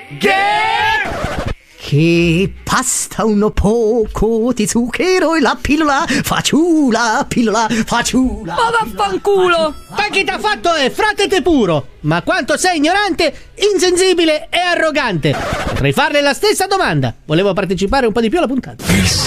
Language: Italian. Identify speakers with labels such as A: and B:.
A: Che basta un poco di zucchero e la pillola faciula,
B: Ma vaffanculo!
C: Ma chi t'ha fatto è frate te puro? Ma quanto sei ignorante, insensibile e arrogante! Potrei farle la stessa domanda. Volevo partecipare un po' di più alla puntata.